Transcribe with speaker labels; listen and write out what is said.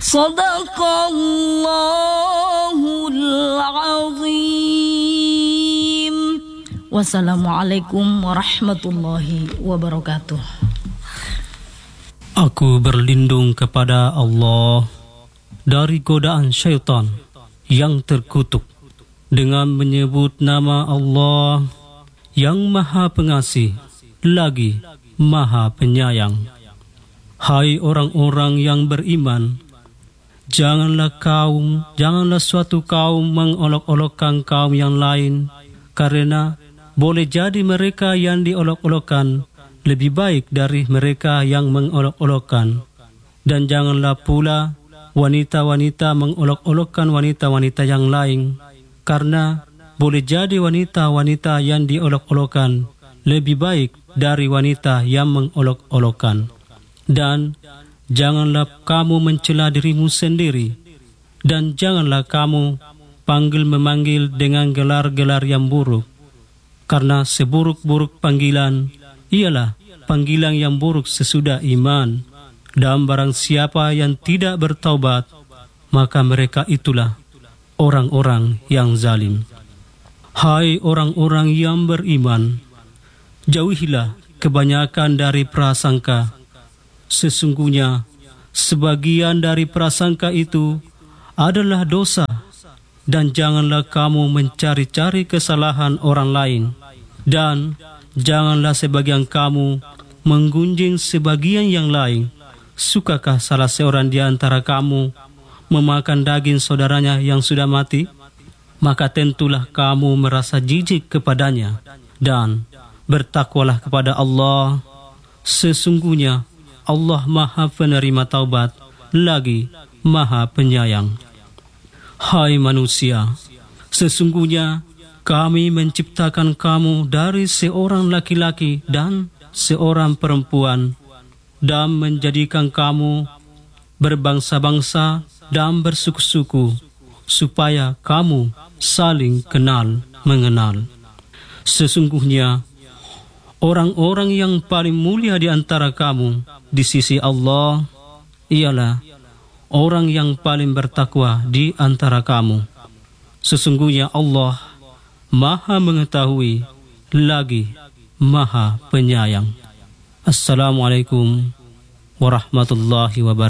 Speaker 1: Sadaqallahul azim. Wassalamualaikum warahmatullahi wabarakatuh.
Speaker 2: Aku berlindung kepada Allah dari godaan syaitan yang terkutuk dengan menyebut nama Allah yang Maha Pengasih lagi Maha Penyayang. Hai orang-orang yang beriman, janganlah suatu kaum mengolok-olokkan kaum yang lain, karena boleh jadi mereka yang diolok-olokkan lebih baik dari mereka yang mengolok-olokkan. Dan janganlah pula wanita-wanita mengolok-olokkan wanita-wanita yang lain, karena boleh jadi wanita-wanita yang diolok-olokkan lebih baik dari wanita yang mengolok-olokkan. Dan janganlah kamu mencela dirimu sendiri, dan janganlah kamu memanggil dengan gelar-gelar yang buruk, karena seburuk-buruk panggilan ialah panggilan yang buruk sesudah iman. Dan barang siapa yang tidak bertaubat, maka mereka itulah orang-orang yang zalim. Hai orang-orang yang beriman, jauhilah kebanyakan dari prasangka. Sesungguhnya sebagian dari prasangka itu adalah dosa. Dan janganlah kamu mencari-cari kesalahan orang lain, dan janganlah sebagian kamu menggunjing sebagian yang lain. Sukakah salah seorang di antara kamu memakan daging saudaranya yang sudah mati? Maka tentulah kamu merasa jijik kepadanya, dan bertakwalah kepada Allah. Sesungguhnya Allah Maha Penerima Taubat lagi Maha Penyayang. Hai manusia, sesungguhnya kami menciptakan kamu dari seorang laki-laki dan seorang perempuan, dan menjadikan kamu berbangsa-bangsa dan bersuku-suku, supaya kamu saling kenal mengenal. Sesungguhnya orang-orang yang paling mulia di antara kamu di sisi Allah ialah orang yang paling bertakwa di antara kamu. Sesungguhnya Allah Maha Mengetahui lagi Maha Penyayang. Assalamualaikum warahmatullahi wabarakatuh.